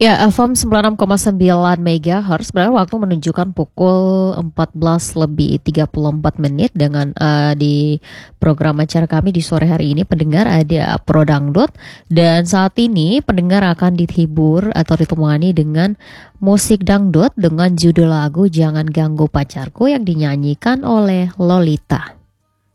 Ya, FM 96,9 MHz sebenarnya waktu menunjukkan pukul 14:34 dengan di program acara kami di sore hari ini pendengar ada Pro Dangdut, dan saat ini pendengar akan dihibur atau ditemani dengan musik dangdut dengan judul lagu Jangan Ganggu Pacarku yang dinyanyikan oleh Lolita.